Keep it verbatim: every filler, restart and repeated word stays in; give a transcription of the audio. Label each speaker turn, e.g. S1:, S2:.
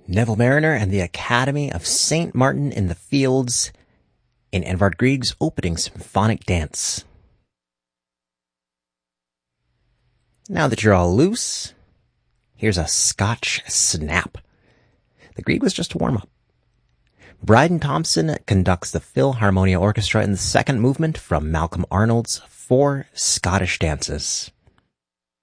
S1: Neville Mariner and the Academy of Saint Martin in the Fields in Edvard Grieg's opening symphonic dance. Now that you're all loose, here's a Scotch snap. The Grieg was just a warm-up. Bryden Thompson conducts the Philharmonia Orchestra in the second movement from Malcolm Arnold's Four Scottish Dances.